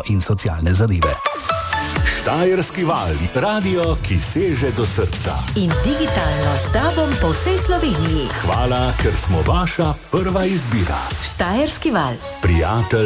in socialne zadeve. Štajerski val, radio, ki seže do srca. In digitalno s tobom po vsej Sloveniji. Hvala, ker smo vaša prva izbira. Štajerski val. Prijatelj